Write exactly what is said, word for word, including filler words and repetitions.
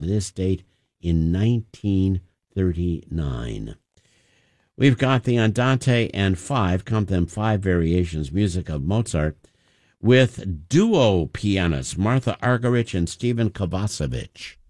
this date in nineteen thirty-nine. We've got the Andante and five, count them five variations, music of Mozart, with duo pianists Martha Argerich and Stephen Kovacevic.